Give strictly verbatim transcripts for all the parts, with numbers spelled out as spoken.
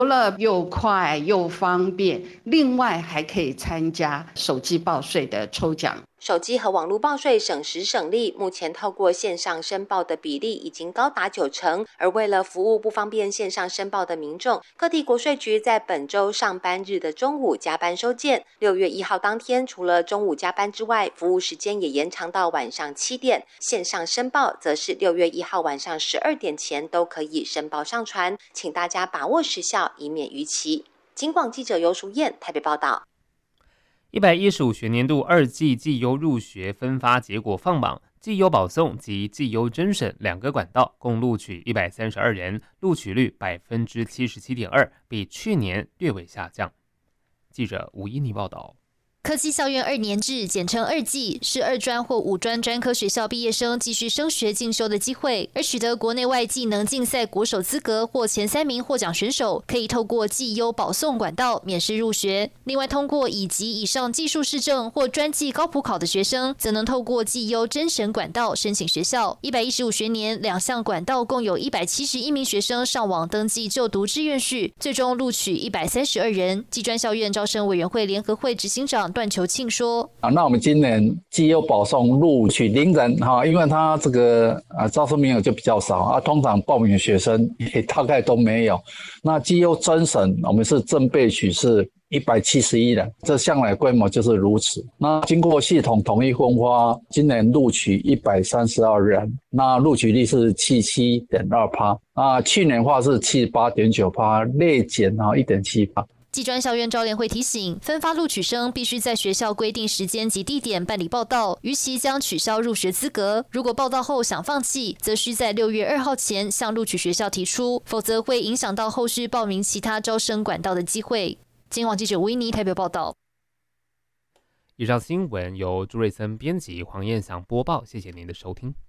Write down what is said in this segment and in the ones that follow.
除了又快又方便，另外还可以参加手机报税的抽奖。 手机和网络报税省时省力，目前透过线上申报的比例已经高达九成。而为了服务不方便线上申报的民众，各地国税局在本周上班日的中午加班收件。六月一号当天，除了中午加班之外，服务时间也延长到晚上七点。线上申报则是六月一号晚上十二点前都可以申报上传，请大家把握时效，以免逾期。警广记者游淑燕台北报道。 一百一十五学年度二季绩优入学分发结果放榜，绩优保送及绩优甄审两个管道共录取一百三十二人，录取率百分之七十七点二，比去年略微下降。记者吴依妮报道。 科技校院二年制，简称二技，是二专或五专专科学校毕业生继续升学进修的机会。而取得国内外技能竞赛国手资格或前三名获奖选手，可以透过技优保送管道免试入学。另外，通过乙级以上技术试证或专技高普考的学生，则能透过技优甄审管道申请学校。一百一十五学年，两项管道共有一百七十一名学生上网登记就读志愿序，最终录取一百三十二人。技专校院招生委员会联合会执行长段球庆说：“ 啊，那我们今年绩优保送录取零人哈，因为他这个啊招生名额就比较少啊，通常报名的学生也大概都没有。那绩优甄审我们是正备取是一百七十一人，这向来规模就是如此。那经过系统统一分发，今年录取一百三十二人，那录取率是七十七点二趴，啊，去年的话是七十八点九趴，略减啊一点七趴。” 技专校院招联会提醒，分发录取生必须在学校规定时间及地点办理报到，逾期将取消入学资格。如果报到后想放弃，则需在六月二号前向录取学校提出，否则会影响到后续报名其他招生管道的机会。今晚记者吴依妮台北报道。 以上新闻由朱瑞森编辑，黄燕祥播报，谢谢您的收听。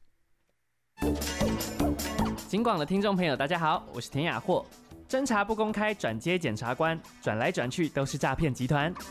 警广的听众朋友，大家好，我是田雅霍。侦查不公开，转接检察官，转来转去都是诈骗集团。